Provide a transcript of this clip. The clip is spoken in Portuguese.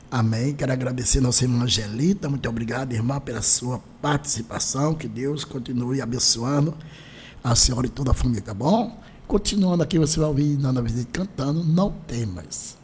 Amém. Quero agradecer a nossa irmã Angelita. Muito obrigado, irmã, pela sua participação. Que Deus continue abençoando a senhora e toda a família, tá bom? Continuando aqui, você vai ouvir Nana Visite cantando Não Temas.